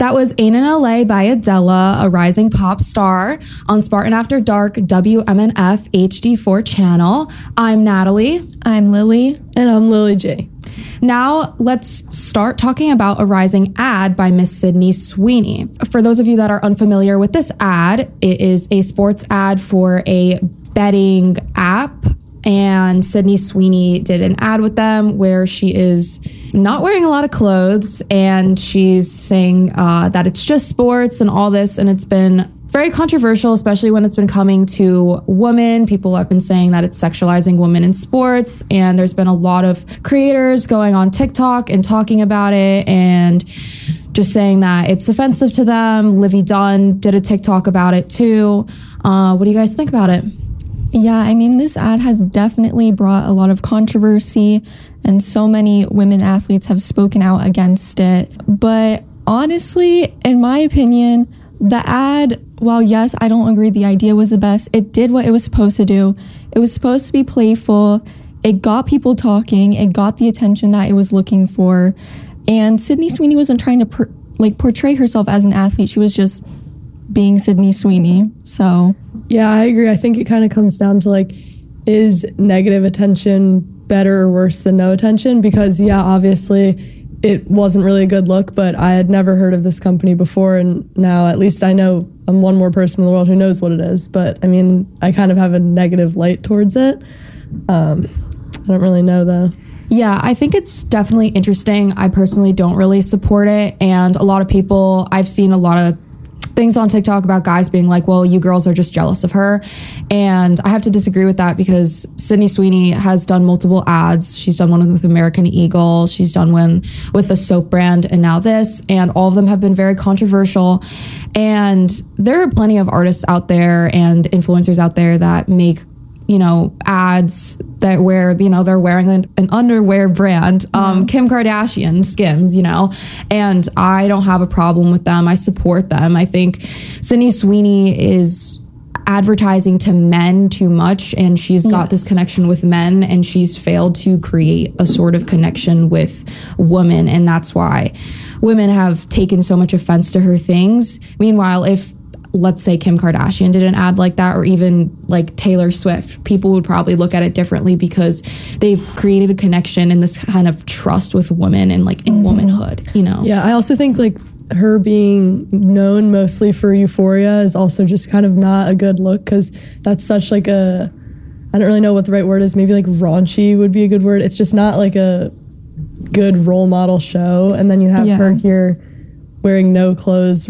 That was Ain't in LA by Adele, a rising pop star on Spartan After Dark WMNF HD4 channel. I'm Natalie. I'm Lily. And I'm Lily J. Now let's start talking about a rising ad by Miss Sydney Sweeney. For those of you that are unfamiliar with this ad, it is a sports ad for a betting app. And Sydney Sweeney did an ad with them where she is not wearing a lot of clothes and she's saying that it's just sports and all this. And it's been very controversial, especially when it's been coming to women. People have been saying that it's sexualizing women in sports. And there's been a lot of creators going on TikTok and talking about it and just saying that it's offensive to them. Livy Dunn did a TikTok about it too. What do you guys think about it? Yeah, I mean, this ad has definitely brought a lot of controversy and so many women athletes have spoken out against it. But honestly, in my opinion, the ad, while yes, I don't agree the idea was the best, it did what it was supposed to do. It was supposed to be playful. It got people talking. It got the attention that it was looking for. And Sydney Sweeney wasn't trying to portray herself as an athlete. She was just being Sydney Sweeney. So yeah, I agree. I think it kind of comes down to is negative attention better or worse than no attention? Because yeah, obviously it wasn't really a good look, but I had never heard of this company before, and now at least I know I'm one more person in the world who knows what it is. But I mean, I kind of have a negative light towards it. I don't really know though. Yeah, I think it's definitely interesting. I personally don't really support it, and a lot of people, I've seen a lot of things on TikTok about guys being like, well, you girls are just jealous of her. And I have to disagree with that because Sydney Sweeney has done multiple ads. She's done one with American Eagle. She's done one with a soap brand and now this. And all of them have been very controversial. And there are plenty of artists out there and influencers out there that make ads that where, they're wearing an underwear brand, Kim Kardashian, Skims, and I don't have a problem with them. I support them. I think Sydney Sweeney is advertising to men too much, and she's got this connection with men, and she's failed to create a sort of connection with women, and that's why women have taken so much offense to her things. Meanwhile, if let's say Kim Kardashian did an ad like that, or even like Taylor Swift, people would probably look at it differently because they've created a connection and this kind of trust with women and in womanhood, Yeah, I also think her being known mostly for Euphoria is also just kind of not a good look, because that's such I don't really know what the right word is. Maybe raunchy would be a good word. It's just not a good role model show. And then you have her here wearing no clothes,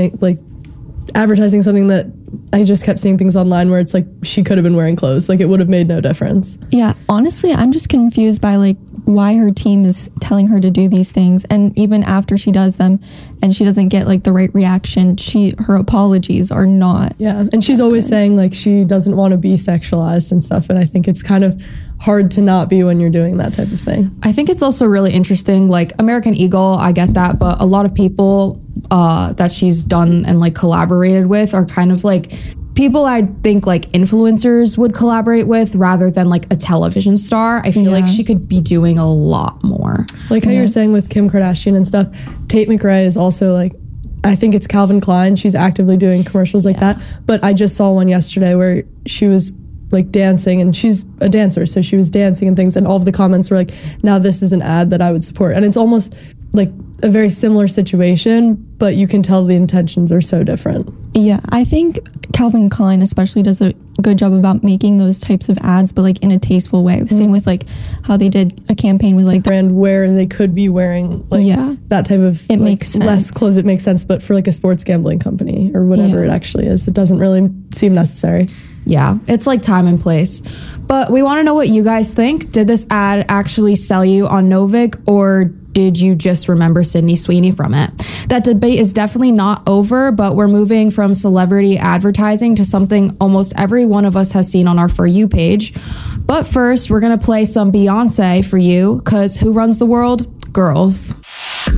advertising something that I just kept seeing things online where it's she could have been wearing clothes. It would have made no difference. Yeah, honestly, I'm just confused by why her team is telling her to do these things, and even after she does them and she doesn't get the right reaction, her apologies are not. Yeah, and she's always saying she doesn't want to be sexualized and stuff, and I think it's kind of hard to not be when you're doing that type of thing. I think it's also really interesting, American Eagle, I get that, but a lot of people that she's done and collaborated with are kind of people I think influencers would collaborate with rather than a television star. I feel she could be doing a lot more. How you're saying with Kim Kardashian and stuff, Tate McRae is also I think it's Calvin Klein. She's actively doing commercials that. But I just saw one yesterday where she was dancing, and she's a dancer, so she was dancing and things, and all of the comments were now this is an ad that I would support. And it's almost a very similar situation, but you can tell the intentions are so different. Yeah, I think Calvin Klein especially does a good job about making those types of ads, but in a tasteful way. Mm-hmm. Same with how they did a campaign with brand where they could be wearing that type of it makes sense. Less clothes. It makes sense, but for a sports gambling company or whatever it actually is, it doesn't really seem necessary. Yeah, it's time and place. But we want to know what you guys think. Did this ad actually sell you on Novik, or did you just remember Sydney Sweeney from it? That debate is definitely not over, but we're moving from celebrity advertising to something almost every one of us has seen on our For You page. But first, we're going to play some Beyonce for you, because who runs the world? Girls.